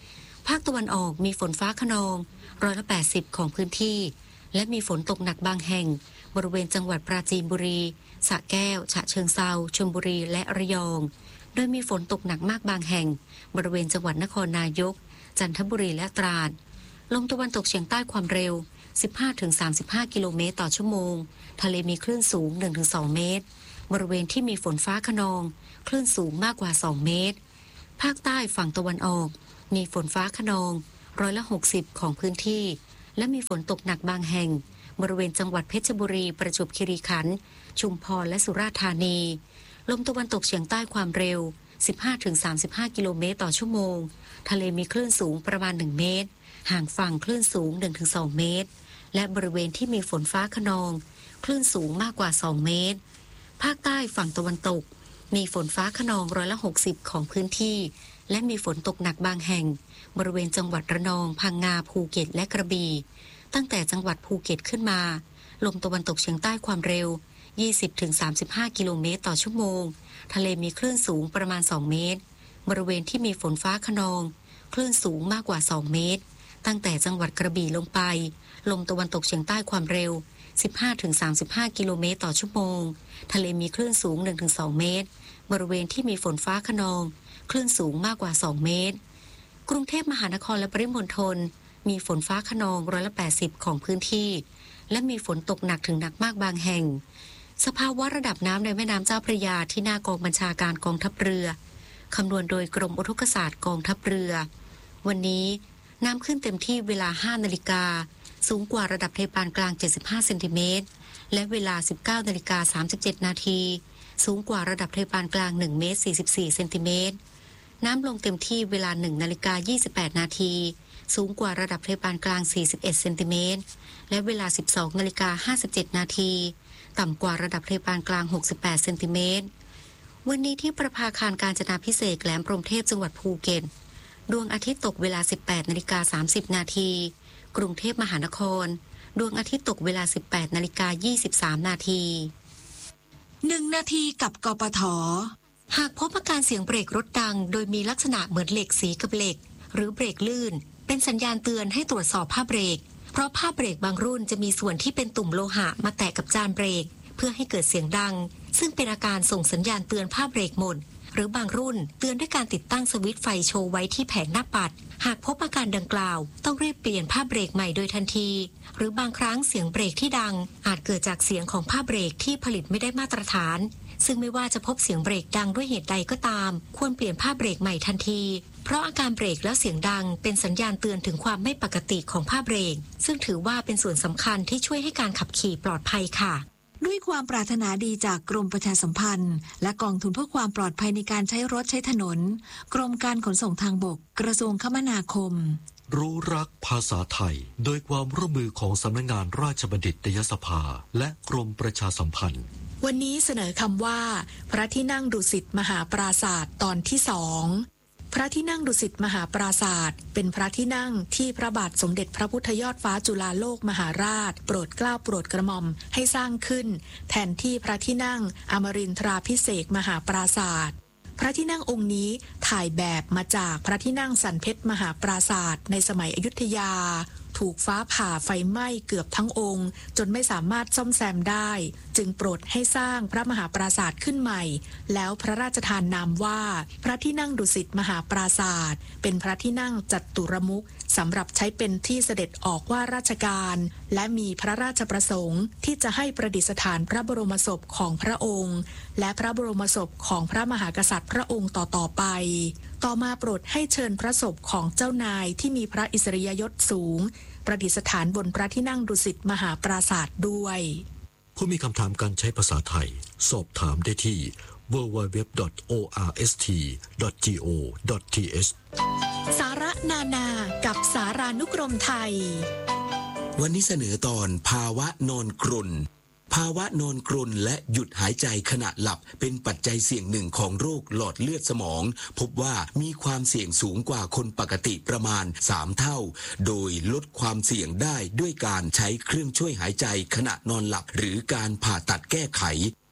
ภาคตะวันออกมีฝนฟ้าคะนองร้อยละแปดสิบของพื้นที่และมีฝนตกหนักบางแห่งบริเวณจังหวัดปราจีนบุรีสระแก้วฉะเชิงเทราชลบุรีและระยองโดยมีฝนตกหนักมากบางแห่งบริเวณจังหวัดนครนายกจันทบุรีและตราดลมตะวันตกเฉียงใต้ความเร็ว สิบห้าถึงสามสิบห้า กิโลเมตรต่อชั่วโมงทะเลมีคลื่นสูง หนึ่งถึงสอง เมตรบริเวณที่มีฝนฟ้าคะนองคลื่นสูงมากกว่าสองเมตรภาคใต้ฝั่งตะวันออกมีฝนฟ้าคะนองร้อยละหกสิบของพื้นที่และมีฝนตกหนักบางแห่งบริเวณจังหวัดเพชรบุรีประจวบคีรีขันธ์ชุมพรและสุราษฎร์ธานีลมตะวันตกเฉียงใต้ความเร็ว สิบห้าถึงสามสิบห้า กิโลเมตรต่อชั่วโมงทะเลมีคลื่นสูงประมาณหนึ่งเมตรห่างฝั่งคลื่นสูง หนึ่งถึงสอง เมตรและบริเวณที่มีฝนฟ้าคะนองคลื่นสูงมากกว่าสองเมตรภาคใต้ฝั่งตะวันตกมีฝนฟ้าคะนองร้อยละหกสิบของพื้นที่และมีฝนตกหนักบางแห่งบริเวณจังหวัดระนองพังงาภูเก็ตและกระบี่ตั้งแต่จังหวัดภูเก็ตขึ้นมาลมตะวันตกเฉียงใต้ความเร็ว ยี่สิบถึงสามสิบห้า กิโลเมตรต่อชั่วโมงทะเลมีคลื่นสูงประมาณสองเมตรบริเวณที่มีฝนฟ้าคะนองคลื่นสูงมากกว่าสองเมตรตั้งแต่จังหวัดกระบี่ลงไปลมตะวันตกเฉียงใต้ความเร็ว สิบห้าถึงสามสิบห้า กิโลเมตรต่อชั่วโมงทะเลมีคลื่นสูง หนึ่งถึงสอง เมตรบริเวณที่มีฝนฟ้าคะนองคลื่นสูงมากกว่าสองเมตรกรุงเทพมหานครและปริมณฑลมีฝนฟ้าคะนองร้อยละแปดสิบของพื้นที่และมีฝนตกหนักถึงหนักมากบางแห่งสภาวะระดับน้ำในแม่น้ำเจ้าพระยาที่หน้ากองบัญชาการกองทัพเรือคำนวณโดยกรมอุทกศาสตร์กองทัพเรือวันนี้น้ำขึ้นเต็มที่เวลา ห้านาฬิกาสูงกว่าระดับทะเลปานกลางเจ็ดสิบห้าเซนติเมตรและเวลา สิบเก้านาฬิกาสามสิบเจ็ดนาทีสูงกว่าระดับทะเลปานกลางหนึ่งเมตรสี่สิบสี่เซนติเมตรน้ำลงเต็มที่เวลา หนึ่งนาฬิกายี่สิบแปดนาทีสูงกว่าระดับทะเลปานกลางสี่สิบเอ็ดเซนติเมตรและเวลา สิบสองนาฬิกาห้าสิบเจ็ดนาทีต่ำกว่าระดับทะเลปานกลางหกสิบแปดเซนติเมตรวันนี้ที่ประภาคารกาญจนาภิเษกแหลมพรหมเทพจังหวัดภูเก็ตดวงอาทิตย์ตกเวลา สิบแปดนาฬิกาสามสิบนาทีกรุงเทพมหานครดวงอาทิตย์ตกเวลา สิบแปดนาฬิกายี่สิบสามนาทีหนึ่งนาทีกับกปท. หากพบอาการเสียงเบรกรถดังโดยมีลักษณะเหมือนเหล็กสีกับเหล็กหรือเบรกลื่นเป็นสัญญาณเตือนให้ตรวจสอบผ้าเบรกเพราะผ้าเบรกบางรุ่นจะมีส่วนที่เป็นตุ่มโลหะมาแตะกับจานเบรกเพื่อให้เกิดเสียงดังซึ่งเป็นอาการส่งสัญญาณเตือนผ้าเบรกหมดหรือบางรุ่นเตือนด้วยการติดตั้งสวิตช์ไฟโชว์ไว้ที่แผงหน้าปัดหากพบอาการดังกล่าวต้องรีบเปลี่ยนผ้าเบรกใหม่โดยทันทีหรือบางครั้งเสียงเบรกที่ดังอาจเกิดจากเสียงของผ้าเบรกที่ผลิตไม่ได้มาตรฐานซึ่งไม่ว่าจะพบเสียงเบรกดังด้วยเหตุใดก็ตามควรเปลี่ยนผ้าเบรกใหม่ทันทีเพราะอาการเบรกแล้วเสียงดังเป็นสัญญาณเตือนถึงความไม่ปกติของผ้าเบรกซึ่งถือว่าเป็นส่วนสำคัญที่ช่วยให้การขับขี่ปลอดภัยค่ะด้วยความปรารถนาดีจากกรมประชาสัมพันธ์และกองทุนเพื่อความปลอดภัยในการใช้รถใช้ถนนกรมการขนส่งทางบกกระทรวงคมนาคมรู้รักภาษาไทยโดยความร่วมมือของสำนักงานราชบัณฑิตยสภาและกรมประชาสัมพันธ์วันนี้เสนอคำว่าพระที่นั่งดุสิตมหาปราสาทตอนที่สองพระที่นั่งดุสิตมหาปราสาทเป็นพระที่นั่งที่พระบาทสมเด็จพระพุทธยอดฟ้าจุฬาโลกมหาราชโปรดเกล้าโปรดกระหม่อมให้สร้างขึ้นแทนที่พระที่นั่งอมรินทราภิเษกมหาปราสาทพระที่นั่งองค์นี้ถ่ายแบบมาจากพระที่นั่งสันเพชรมหาปราสาทในสมัยอยุธยาถูกฟ้าผ่าไฟไหม้เกือบทั้งองค์จนไม่สามารถซ่อมแซมได้จึงโปรดให้สร้างพระมหาปราสาทขึ้นใหม่แล้วพระราชทานนามว่าพระที่นั่งดุสิตมหาปราสาทเป็นพระที่นั่งจัตุรมุขสำหรับใช้เป็นที่เสด็จออกว่าราชการและมีพระราชประสงค์ที่จะให้ประดิษฐานพระบรมศพของพระองค์และพระบรมศพของพระมหากษัตริย์พระองค์ต่อๆไปต่อมาโปรดให้เชิญพระศพของเจ้านายที่มีพระอิสริยยศสูงประดิษฐานบนพระที่นั่งดุสิตมหาปราสาทด้วยผู้มีคำถามการใช้ภาษาไทยสอบถามได้ที่ ดับเบิลยู ดับเบิลยู ดับเบิลยู ดอท โอ อาร์ เอส ที ดอท จี โอ ดอท ที เอชสาระนานากับสารานุกรมไทยวันนี้เสนอตอนภาวะนอนกรนภาวะนอนกรนและหยุดหายใจขณะหลับเป็นปัจจัยเสี่ยงหนึ่งของโรคหลอดเลือดสมองพบว่ามีความเสี่ยงสูงกว่าคนปกติประมาณสามเท่าโดยลดความเสี่ยงได้ด้วยการใช้เครื่องช่วยหายใจขณะนอนหลับหรือการผ่าตัดแก้ไข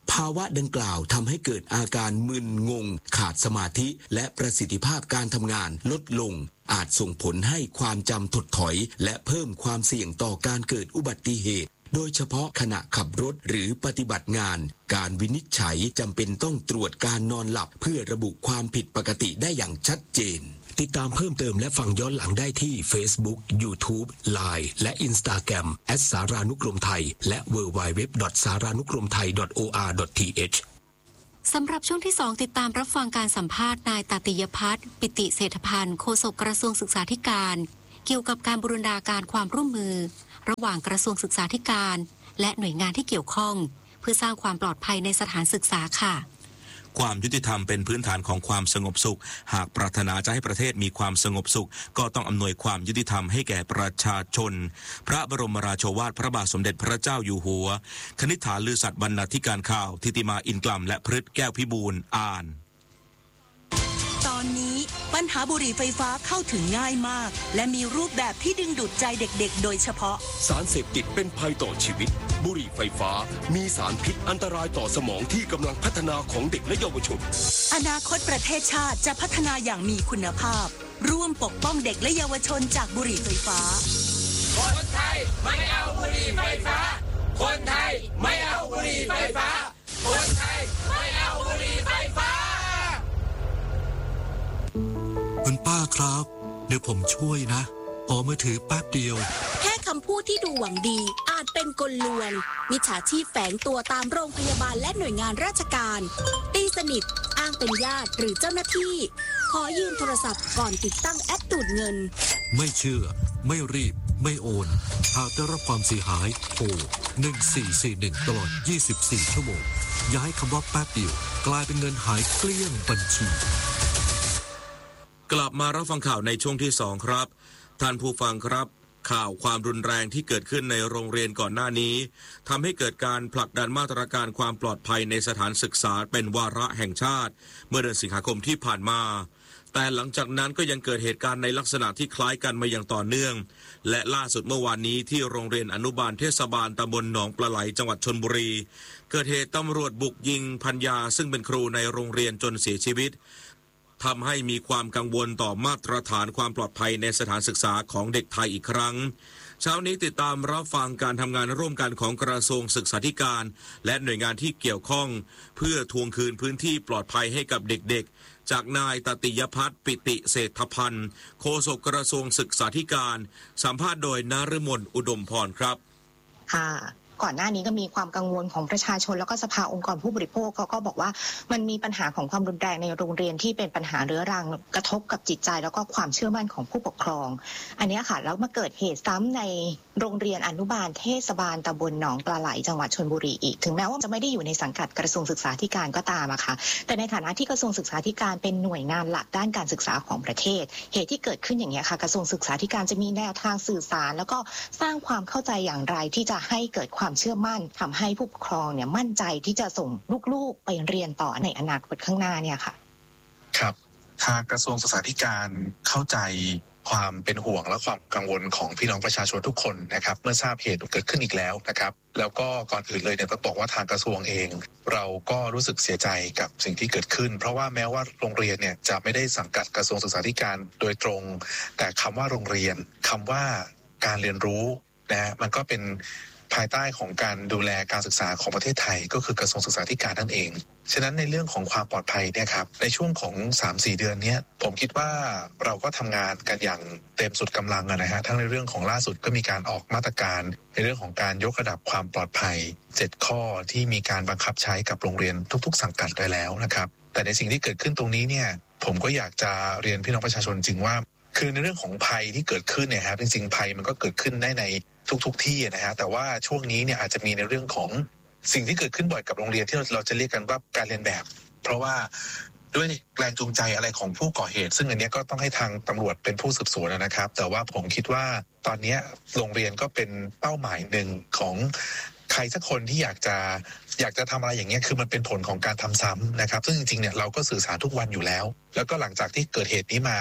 ภาวะดังกล่าวทำให้เกิดอาการมึนงงขาดสมาธิและประสิทธิภาพการทำงานลดลงอาจส่งผลให้ความจำถดถอยและเพิ่มความเสี่ยงต่อการเกิดอุบัติเหตุโดยเฉพาะขณะขับรถหรือปฏิบัติงานการวินิจฉัยจำเป็นต้องตรวจการนอนหลับเพื่อระบุความผิดปกติได้อย่างชัดเจนติดตามเพิ่มเติมและฟังย้อนหลังได้ที่ Facebook YouTube ไลน์ และ Instagram แอท สารานุกรมไทยและ ดับเบิลยู ดับเบิลยู ดับเบิลยู ดอท สารานุกรมไทย ดอท โอ อาร์ ดอท ที เอชสำหรับช่วงที่สองติดตามรับฟังการสัมภาษณ์นายตติยพัฒน์ปิติเศรษฐพันธ์โฆษกกระทรวงศึกษาธิการเกี่ยวกับการบูรณาการความร่วมมือระหว่างกระทรวงศึกษาธิการและหน่วยงานที่เกี่ยวข้องเพื่อสร้างความปลอดภัยในสถานศึกษาค่ะความยุติธรรมเป็นพื้นฐานของความสงบสุขหากปรารถนาจะให้ประเทศมีความสงบสุขก็ต้องอำนวยความยุติธรรมให้แก่ประชาชนพระบรมราโชวาทพระบาทสมเด็จพระเจ้าอยู่หัวคณิษฐาลือสัตย์บรรณาธิการข่าวทิติมาอินกลัมและพฤทธิ์แก้วพิบูลอ่านตอนนี้ปัญหาบุหรี่ไฟฟ้าเข้าถึงง่ายมากและมีรูปแบบที่ดึงดูดใจเด็กๆโดยเฉพาะสารเสพติดเป็นภัยต่อชีวิตบุหรี่ไฟฟ้ามีสารพิษอันตรายต่อสมองที่กำลังพัฒนาของเด็กและเยาวชนอนาคตประเทศชาติจะพัฒนาอย่างมีคุณภาพร่วมปกป้องเด็กและเยาวชนจากบุหรี่ไฟฟ้าคนไทยไม่เอาบุหรี่ไฟฟ้าคนไทยไม่เอาบุหรี่ไฟฟ้าคนไทยไม่เอาบุหรี่ไฟฟ้าคุณป้าครับเดี๋ยวผมช่วยนะขอมือถือแป๊บเดียวแค่คำพูดที่ดูหวังดีอาจเป็นกลลวงมิจฉาชีพแฝงตัวตามโรงพยาบาลและหน่วยงานราชการตีสนิทอ้างเป็นญาติหรือเจ้าหน้าที่ขอยืมโทรศัพท์ก่อนติดตั้งแอปดูดเงินไม่เชื่อไม่รีบไม่โอนหากได้รับความเสียหายโทรหนึ่งสี่สี่หนึ่งตลอดยี่สิบสี่ชั่วโมงย้ายคำว่าแป๊บเดียวกลายเป็นเงินหายเกลี้ยงบัญชีกลับมารับฟังข่าวในช่วงที่สองครับท่านผู้ฟังครับข่าวความรุนแรงที่เกิดขึ้นในโรงเรียนก่อนหน้านี้ทำให้เกิดการผลักดันมาตรการความปลอดภัยในสถานศึกษาเป็นวาระแห่งชาติเมื่อเดือนสิงหาคมที่ผ่านมาแต่หลังจากนั้นก็ยังเกิดเหตุการณ์ในลักษณะที่คล้ายกันมาอย่างต่อเนื่องและล่าสุดเมื่อวานนี้ที่โรงเรียนอนุบาลเทศบาลตำบลหนองปลาไหลจังหวัดชลบุรีเกิดเหตุตำรวจบุกยิงภรรยาซึ่งเป็นครูในโรงเรียนจนเสียชีวิตทำให้มีความกังวลต่อมาตรฐานความปลอดภัยในสถานศึกษาของเด็กไทยอีกครั้งเช้านี้ติดตามรับฟังการทำงานร่วมกันของกระทรวงศึกษาธิการและหน่วยงานที่เกี่ยวข้องเพื่อทวงคืนพื้นที่ปลอดภัยให้กับเด็กๆจากนายตติยพัฒน์ปิติเศรษฐพันธ์โฆษกกระทรวงศึกษาธิการสัมภาษณ์โดยนฤมลอุดมพรครับค่ะก่อนหน้านี้ก็มีความกังวลของประชาชนแล้วก็สภาองค์กรผู้บริโภคเขาก็บอกว่ามันมีปัญหาของความรุนแรงในโรงเรียนที่เป็นปัญหาเรื้อรังกระทบกับจิตใจแล้วก็ความเชื่อมั่นของผู้ปกครองอันนี้ค่ะแล้วมาเกิดเหตุซ้ำในโรงเรียนอนุบาลเทศบาลตำบลหนองปลาไหลจังหวัดชลบุรีอีกถึงแม้ว่าจะไม่ได้อยู่ในสังกัดกระทรวงศึกษาธิการก็ตามอะค่ะแต่ในฐานะที่กระทรวงศึกษาธิการเป็นหน่วยงานหลักด้านการศึกษาของประเทศเหตุที่เกิดขึ้นอย่างนี้ค่ะกระทรวงศึกษาธิการจะมีแนวทางสื่อสารแล้วก็สร้างความเข้าใจอย่างไรที่จะให้เกิดความเชื่อมั่นทำให้ผู้ปกครองเนี่ยมั่นใจที่จะส่งลูกๆไปเรียนต่อในอนาคตข้างหน้าเนี่ยค่ะครับทางกระทรวงศึกษาธิการเข้าใจความเป็นห่วงและความกังวลของพี่น้องประชาชนทุกคนนะครับเมื่อทราบเหตุเกิดขึ้นอีกแล้วนะครับแล้วก็ก่อนอื่นเลยเนี่ยต้องบอกว่าทางกระทรวงเองเราก็รู้สึกเสียใจกับสิ่งที่เกิดขึ้นเพราะว่าแม้ว่าโรงเรียนเนี่ยจะไม่ได้สังกัดกระทรวงศึกษาธิการโดยตรงแต่คำว่าโรงเรียนคำว่าการเรียนรู้นะมันก็เป็นภายใต้ของการดูแลการศึกษาของประเทศไทยก็คือกระทรวงศึกษาธิการนั่นเองฉะนั้นในเรื่องของความปลอดภัยเนี่ยครับในช่วงของ สามถึงสี่ เดือนนี้ผมคิดว่าเราก็ทำงานกันอย่างเต็มสุดกำลังนะฮะทั้งในเรื่องของล่าสุดก็มีการออกมาตรการในเรื่องของการยกระดับความปลอดภัยเจ็ดข้อที่มีการบังคับใช้กับโรงเรียนทุกๆสังกัดได้แล้วนะครับแต่ในสิ่งที่เกิดขึ้นตรงนี้เนี่ยผมก็อยากจะเรียนพี่น้องประชาชนจริงว่าคือในเรื่องของภัยที่เกิดขึ้นเนี่ยครับจริงๆภัยมันก็เกิดขึ้นได้ในทุกๆที่นะฮะแต่ว่าช่วงนี้เนี่ยอาจจะมีในเรื่องของสิ่งที่เกิดขึ้นบ่อยกับโรงเรียนที่เราจะเรียกกันว่าการเรียนแบบเพราะว่าด้วยแรงจูงใจอะไรของผู้ก่อเหตุซึ่งอันนี้ก็ต้องให้ทางตำรวจเป็นผู้สืบสวนนะครับแต่ว่าผมคิดว่าตอนนี้โรงเรียนก็เป็นเป้าหมายหนึ่งของใครสักคนที่อยากจะอยากจะทำอะไรอย่างเงี้ยคือมันเป็นผลของการทำซ้ำนะครับซึ่งจริงๆเนี่ยเราก็สื่อสารทุกวันอยู่แล้วแล้วก็หลังจากที่เกิดเหตุนี้มาเนี่ย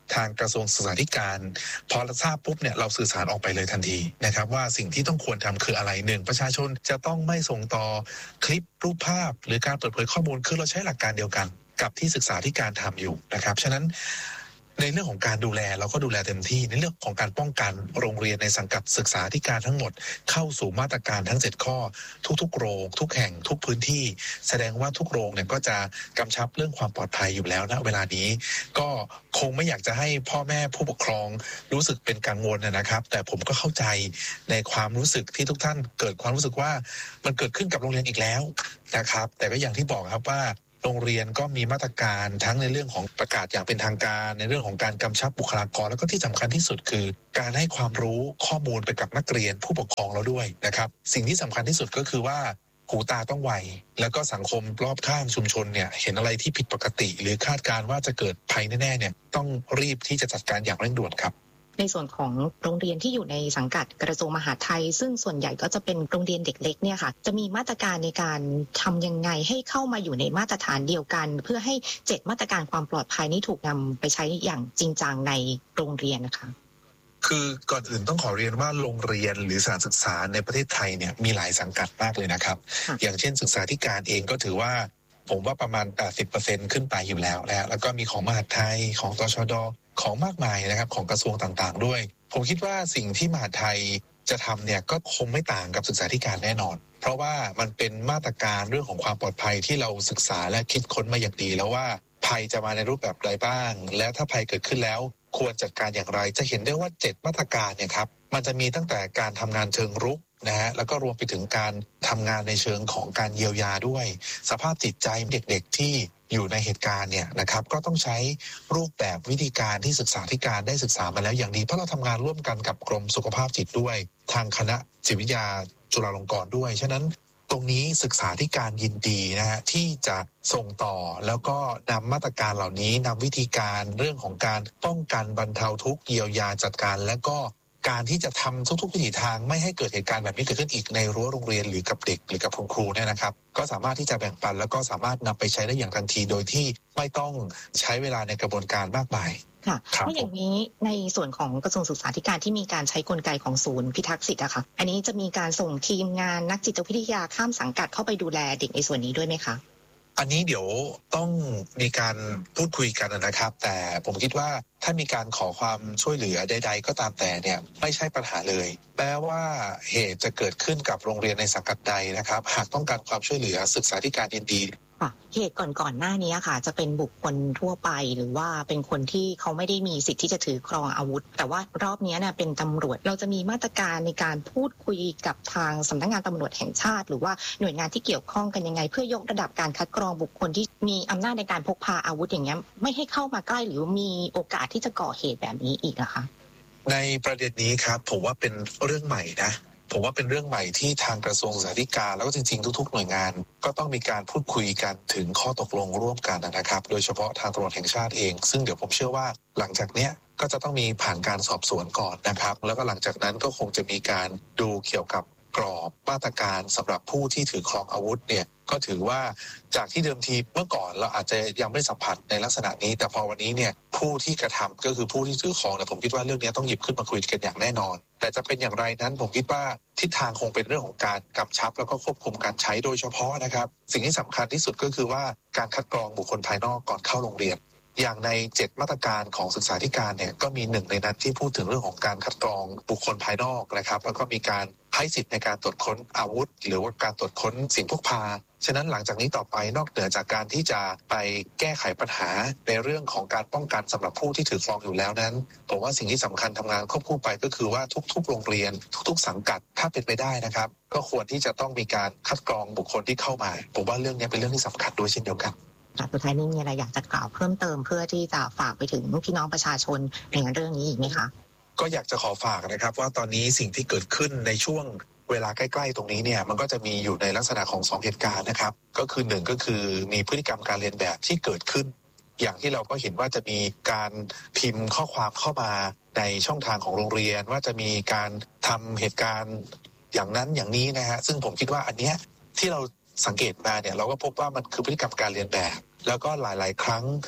ทางกระทรวงศึกษาธิการพอเราทราบปุ๊บเนี่ยเราสื่อสารออกไปเลยทันทีนะครับว่าสิ่งที่ต้องควรทำคืออะไรหนึ่งประชาชนจะต้องไม่ส่งต่อคลิปรูปภาพหรือการเปิดเผยข้อมูลคือเราใช้หลักการเดียวกันกับที่ศึกษาธิการทำอยู่นะครับฉะนั้นในเรื่องของการดูแลเราก็ดูแลเต็มที่ในเรื่องของการป้องกันโรงเรียนในสังกัดศึกษาธิการทั้งหมดเข้าสู่มาตรการทั้งเจ็ดข้อทุกๆโรงทุกแห่งทุกพื้นที่แสดงว่าทุกโรงเนี่ยก็จะกำชับเรื่องความปลอดภัยอยู่แล้วณเวลานี้ก็คงไม่อยากจะให้พ่อแม่ผู้ปกครองรู้สึกเป็นกังวลนะครับแต่ผมก็เข้าใจในความรู้สึกที่ทุกท่านเกิดความรู้สึกว่ามันเกิดขึ้นกับโรงเรียนอีกแล้วนะครับแต่ก็อย่างที่บอกครับว่าโรงเรียนก็มีมาตรการทั้งในเรื่องของประกาศอย่างเป็นทางการในเรื่องของการกำชับบุคลากรแล้วก็ที่สำคัญที่สุดคือการให้ความรู้ข้อมูลไปกับนักเรียนผู้ปกครองเราด้วยนะครับสิ่งที่สำคัญที่สุดก็คือว่าหูตาต้องไวแล้วก็สังคมรอบข้างชุมชนเนี่ยเห็นอะไรที่ผิดปกติหรือคาดการณ์ว่าจะเกิดภัยแน่ๆเนี่ยต้องรีบที่จะจัดการอย่างเร่งด่วนครับในส่วนของโรงเรียนที่อยู่ในสังกัดกระทรวงมหาดไทยซึ่งส่วนใหญ่ก็จะเป็นโรงเรียนเด็กเล็กเนี่ยค่ะจะมีมาตรการในการทำยังไงให้เข้ามาอยู่ในมาตรฐานเดียวกันเพื่อให้เจ็ดมาตรการความปลอดภัยนี้ถูกนำไปใช้อย่างจริงจังในโรงเรียนนะคะคือก่อนอื่นต้องขอเรียนว่าโรงเรียนหรือสถานศึกษาในประเทศไทยเนี่ยมีหลายสังกัดมากเลยนะครับอย่างเช่นศึกษาธิการเองก็ถือว่าผมว่าประมาณ แปดสิบเปอร์เซ็นต์ ขึ้นไปอยู่แล้วนะแล้วก็มีของมหาดไทยของตชด.ของมากมายนะครับของกระทรวงต่างๆด้วยผมคิดว่าสิ่งที่มหาดไทยจะทำเนี่ยก็คงไม่ต่างกับศึกษาธิการแน่นอนเพราะว่ามันเป็นมาตรการเรื่องของความปลอดภัยที่เราศึกษาและคิดค้นมาอย่างดีแล้วว่าภัยจะมาในรูปแบบใดบ้างและถ้าภัยเกิดขึ้นแล้วควรจัดการอย่างไรจะเห็นได้ว่าเจ็ดมาตรการเนี่ยครับมันจะมีตั้งแต่การทำงานเชิงรุกนะฮะแล้วก็รวมไปถึงการทำงานในเชิงของการเยียวยาด้วยสภาพจิตใจเด็กๆที่อยู่ในเหตุการณ์เนี่ยนะครับก็ต้องใช้รูปแบบวิธีการที่ศึกษาธิการได้ศึกษามาแล้วอย่างดีเพราะเราทำงานร่วมกันกับกรมสุขภาพจิตด้วยทางคณะจิตวิทยาจุฬาลงกรณ์ด้วยฉะนั้นตรงนี้ศึกษาธิการยินดีนะฮะที่จะส่งต่อแล้วก็นำมาตรการเหล่านี้นำวิธีการเรื่องของการป้องกันบรรเทาทุกข์เยียวยาจัดการและก็การที่จะทำทุกๆวิถีทางไม่ให้เกิดเหตุการณ์แบบนี้เกิดขึ้นอีกในรั้วโรงเรียนหรือกับเด็กหรือกับคุณครูเนี่ยนะครับก็สามารถที่จะแบ่งปันแล้วก็สามารถนำไปใช้ได้อย่างทันทีโดยที่ไม่ต้องใช้เวลาในกระบวนการมากมายค่ะเพราะอย่างนี้ในส่วนของกระทรวงศึกษาธิการที่มีการใช้กลไกของศูนย์พิทักษ์สิทธิ์อะค่ะอันนี้จะมีการส่งทีมงานนักจิตวิทยาข้ามสังกัดเข้าไปดูแลเด็กในส่วนนี้ด้วยไหมคะอันนี้เดี๋ยวต้องมีการพูดคุยกันนะครับแต่ผมคิดว่าถ้ามีการขอความช่วยเหลือใดๆก็ตามแต่เนี่ยไม่ใช่ปัญหาเลยแม้ว่าเหตุจะเกิดขึ้นกับโรงเรียนในสังกัดใดนะครับหากต้องการความช่วยเหลือศึกษาธิการยินดีเหตุก่อนๆหน้านี้ค่ะจะเป็นบุคคลทั่วไปหรือว่าเป็นคนที่เขาไม่ได้มีสิทธิ์ที่จะถือครองอาวุธแต่ว่ารอบนี้เนี่ยเป็นตำรวจเราจะมีมาตรการในการพูดคุยกับทางสำนักงานตำรวจแห่งชาติหรือว่าหน่วยงานที่เกี่ยวข้องกันยังไงเพื่อยกระดับการคัดกรองบุคคลที่มีอำนาจในการพกพาอาวุธอย่างเงี้ยไม่ให้เข้ามาใกล้หรือมีโอกาสที่จะก่อเหตุแบบนี้อีกอะคะในประเด็นนี้ครับผมว่าเป็นเรื่องใหม่นะผมว่าเป็นเรื่องใหม่ที่ทางกระทรวงศึกษาธิการแล้วก็จริงๆทุกๆหน่วยงานก็ต้องมีการพูดคุยกันถึงข้อตกลงร่วมกันนะครับโดยเฉพาะทางตำรวจแห่งชาติเองซึ่งเดี๋ยวผมเชื่อว่าหลังจากเนี้ยก็จะต้องมีผ่านการสอบสวนก่อนนะครับแล้วก็หลังจากนั้นก็คงจะมีการดูเกี่ยวกับกรอบมาตรการสำหรับผู้ที่ถือครองอาวุธเนี่ยก็ถือว่าจากที่เดิมทีเมื่อก่อนเราอาจจะยังไม่สัมผัสในลักษณะนี้แต่พอวันนี้เนี่ยผู้ที่กระทำก็คือผู้ที่ถือครองเนี่ยผมคิดว่าเรื่องนี้ต้องหยิบขึ้นมาคุยกันอย่างแน่นอนแต่จะเป็นอย่างไรนั้นผมคิดว่าทิศทางคงเป็นเรื่องของการกำชับแล้วก็ควบคุมการใช้โดยเฉพาะนะครับสิ่งที่สำคัญที่สุดก็คือว่าการคัดกรองบุคคลภายนอกก่อนเข้าโรงเรียนอย่างในเจ็ดมาตรการของศึกษาธิการเนี่ยก็มีหนึ่งในนั้นที่พูดถึงเรื่องของการคัดกรองบุคคลภายนอกนะครับแล้วก็มีการให้สิทธิ์ในการตรวจค้นอาวุธหรือว่าการตรวจค้นสิ่งพกพาฉะนั้นหลังจากนี้ต่อไปนอกเหนือจากการที่จะไปแก้ไขปัญหาในเรื่องของการป้องกันสำหรับผู้ที่ถือครองอยู่แล้วนั้นผมว่าสิ่งที่สำคัญทำงานควบคู่ไปก็คือว่าทุกๆโรงเรียนทุกๆสังกัดถ้าเป็นไปได้นะครับก็ควรที่จะต้องมีการคัดกรองบุคคลที่เข้ามาผมว่าเรื่องนี้เป็นเรื่องที่สำคัญด้วยเช่นเดียวกันสุดท้ายนี้มีอะไรอยากจะกล่าวเพิ่มเติมเพื่อที่จะฝากไปถึงพี่น้องประชาชนในเรื่องนี้อีกไหมคะก็อยากจะขอฝากนะครับว่าตอนนี้สิ่งที่เกิดขึ้นในช่วงเวลาใกล้ๆตรงนี้เนี่ยมันก็จะมีอยู่ในลักษณะของสองเหตุการณ์นะครับก็คือหนึ่งก็คือมีพฤติกรรมการเรียนแบบที่เกิดขึ้นอย่างที่เราก็เห็นว่าจะมีการพิมพ์ข้อความเข้ามาในช่องทางของโรงเรียนว่าจะมีการทำเหตุการณ์อย่างนั้นอย่างนี้นะฮะซึ่งผมคิดว่าอันเนี้ยที่เราสังเกตมาเนี่ยเราก็พบว่ามันคือพฤติกรรมการเรียนแบบแล้วก็หลายๆครั้ง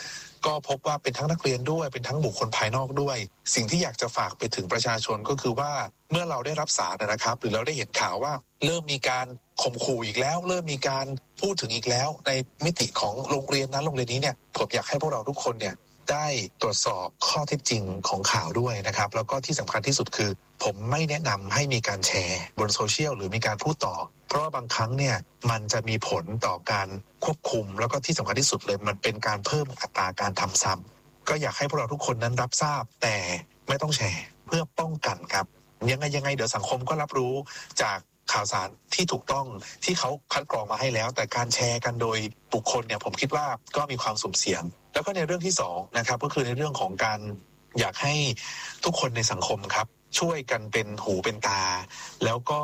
ก็พบว่าเป็นทั้งนักเรียนด้วยเป็นทั้งบุคคลภายนอกด้วยสิ่งที่อยากจะฝากไปถึงประชาชนก็คือว่าเมื่อเราได้รับสารนะครับหรือเราได้เห็นข่าวว่าเริ่มมีการข่มขู่อีกแล้วเริ่มมีการพูดถึงอีกแล้วในมิติของโรงเรียนนั้นโรงเรียนนี้เนี่ยผมอยากให้พวกเราทุกคนเนี่ยได้ตรวจสอบข้อเท็จจริงของข่าวด้วยนะครับแล้วก็ที่สำคัญที่สุดคือผมไม่แนะนำให้มีการแชร์บนโซเชียลหรือมีการพูดต่อเพราะว่าบางครั้งเนี่ยมันจะมีผลต่อการควบคุมแล้วก็ที่สำคัญที่สุดเลยมันเป็นการเพิ่มอัตราการทำซ้ำก็อยากให้พวกเราทุกคนนั้นรับทราบแต่ไม่ต้องแชร์เพื่อป้องกันครับยังไงยังไงเดี๋ยวสังคมก็รับรู้จากข่าวสารที่ถูกต้องที่เขาคัดกรองมาให้แล้วแต่การแชร์กันโดยบุคคลเนี่ยผมคิดว่าก็มีความสุ่มเสี่ยงแล้วก็ในเรื่องที่สองนะครับก็คือในเรื่องของการอยากให้ทุกคนในสังคมครับช่วยกันเป็นหูเป็นตาแล้วก็